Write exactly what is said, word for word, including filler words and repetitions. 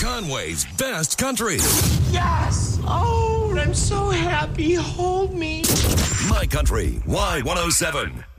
Conway's best country. Yes! Oh, I'm so happy. Hold me. My Country, Y one oh seven.